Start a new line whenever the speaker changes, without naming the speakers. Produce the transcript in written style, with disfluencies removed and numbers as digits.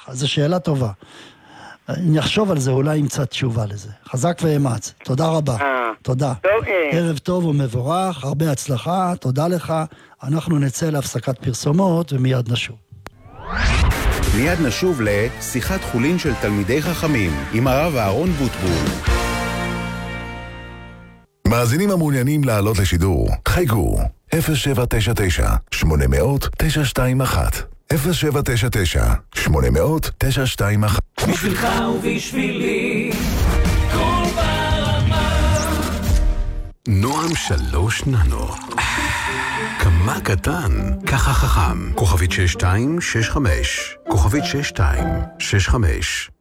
לך? זו שאלה טובה. אני אחשוב על זה, אולי ימצא תשובה לזה. חזק ואמץ. תודה רבה. תודה. ערב טוב ומבורך, הרבה הצלחה, תודה לך. אנחנו נצא להפסקת פרסומות ומיד נשוב.
מיד נשוב לשיחת חולין של תלמידי חכמים עם הרב אהרון בוטבול.
מאזינים המעוניינים לעלות לשידור, חייגו 0799 800 921 0799 800 921.
בשבילך ובשבילי כל ברמה.
נועם 3 ננו, כמה קטן, ככה חכם. כוכבית 6265, כוכבית 6265.